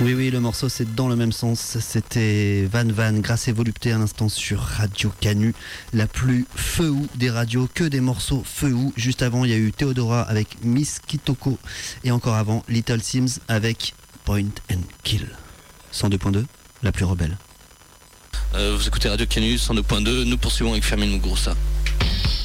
Oui, oui, le morceau c'est dans le même sens. C'était Van Van, Grâce et Volupté à l'instant sur Radio Canu, la plus feu-ou des radios, que des morceaux feu-ou. Juste avant, il y a eu Theodora avec Miss Kitoko et encore avant, Little Sims avec Point and Kill. 102.2, la plus rebelle. Vous écoutez Radio Canu 102.2, nous poursuivons avec Fermin Muguruza.